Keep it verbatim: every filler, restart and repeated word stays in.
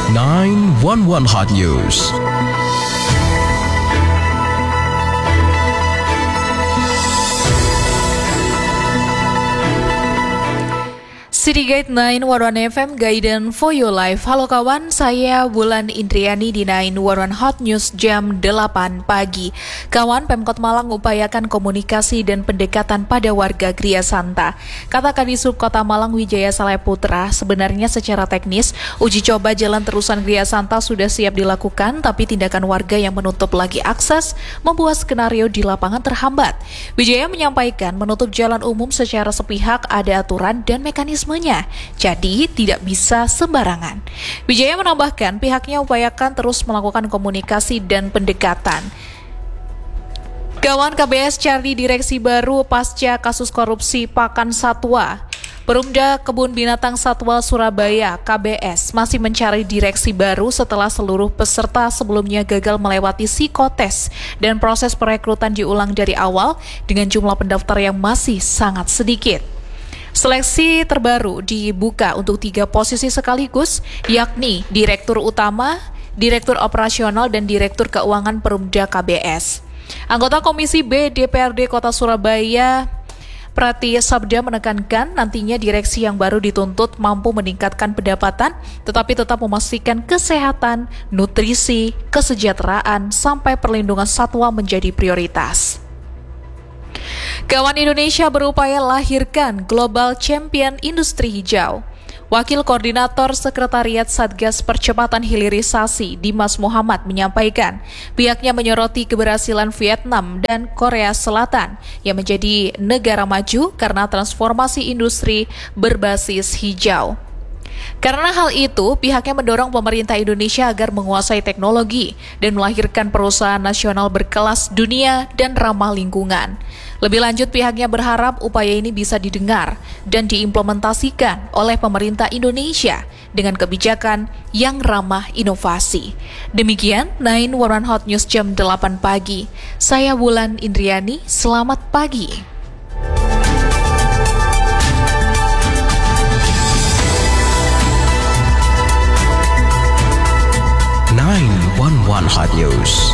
nine one one Hot News. City Guide nine one one F M, Guidance for Your Life. Halo kawan, saya Wulan Indriani di nine one one Hot News jam delapan pagi. Kawan, Pemkot Malang upayakan komunikasi dan pendekatan pada warga Gria Santa. Kata Kadisub Kota Malang Wijaya Saleh Putra, sebenarnya secara teknis, uji coba jalan terusan Gria Santa sudah siap dilakukan, tapi tindakan warga yang menutup lagi akses membuat skenario di lapangan terhambat. Wijaya menyampaikan menutup jalan umum secara sepihak ada aturan dan mekanisme, jadi tidak bisa sembarangan. Wijaya menambahkan pihaknya upayakan terus melakukan komunikasi dan pendekatan. Kawan, K B S cari direksi baru pasca kasus korupsi pakan satwa. Perumda Kebun Binatang Satwa Surabaya K B S masih mencari direksi baru setelah seluruh peserta sebelumnya gagal melewati psikotes dan proses perekrutan diulang dari awal dengan jumlah pendaftar yang masih sangat sedikit. Seleksi terbaru dibuka untuk tiga posisi sekaligus, yakni Direktur Utama, Direktur Operasional, dan Direktur Keuangan Perumda K B S. Anggota Komisi B D P R D Kota Surabaya, Prati Sabda, menekankan nantinya direksi yang baru dituntut mampu meningkatkan pendapatan, tetapi tetap memastikan kesehatan, nutrisi, kesejahteraan, sampai perlindungan satwa menjadi prioritas. Kawan, Indonesia berupaya lahirkan Global Champion Industri Hijau. Wakil Koordinator Sekretariat Satgas Percepatan Hilirisasi Dimas Muhammad menyampaikan pihaknya menyoroti keberhasilan Vietnam dan Korea Selatan yang menjadi negara maju karena transformasi industri berbasis hijau. Karena hal itu, pihaknya mendorong pemerintah Indonesia agar menguasai teknologi dan melahirkan perusahaan nasional berkelas dunia dan ramah lingkungan. Lebih lanjut, pihaknya berharap upaya ini bisa didengar dan diimplementasikan oleh pemerintah Indonesia dengan kebijakan yang ramah inovasi. Demikian nine one one Hot News jam delapan pagi. Saya Wulan Indriani, selamat pagi. nine one one Hot News.